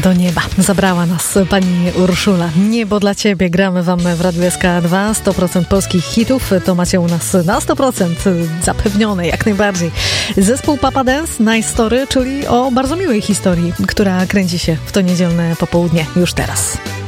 do nieba. Zabrała nas pani Urszula. Niebo dla ciebie. Gramy wam w Radiu SK2. 100% polskich hitów. To macie u nas na 100% zapewnione, jak najbardziej. Zespół Papa Dance, Nice Story, czyli o bardzo miłej historii, która kręci się w to niedzielne popołudnie już teraz.